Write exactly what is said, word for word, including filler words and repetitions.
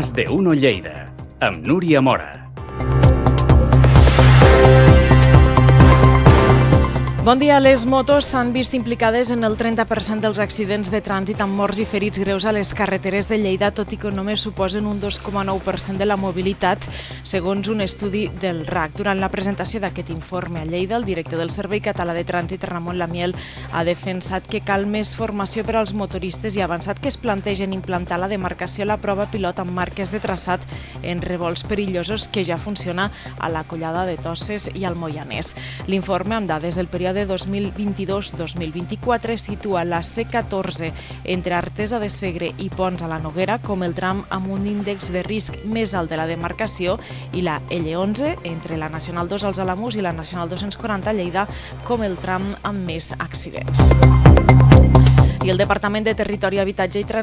Más de Uno Lleida, amb Núria Mora. Bon dia. Les motos s'han vist implicades en el trenta per cent dels accidents de trànsit amb morts i ferits greus a les carreteres de Lleida, tot i que només suposen un dos coma nou per cent de la mobilitat, segons un estudi del R A C. Durant la presentació d'aquest informe a Lleida, el director del Servei Català de Trànsit, Ramon Lamiel, ha defensat que cal més formació per als motoristes i ha avançat que es plantegen implantar la demarcació a la prova pilot amb marques de traçat en revolts perillosos, que ja funciona a la Collada de Toses i al Moianès. L'informe, amb dades del període de dos mil vint-i-dos dos mil vint-i-quatre, situa la C catorze entre Artesa de Segre i Ponts a la Noguera com el tram amb un índex de risc més alt de la demarcació i la L onze entre la Nacional dos als Alamús i la Nacional dos-cents quaranta a Lleida com el tram amb més accidents. I el Departament de Territori, Habitatge i Transport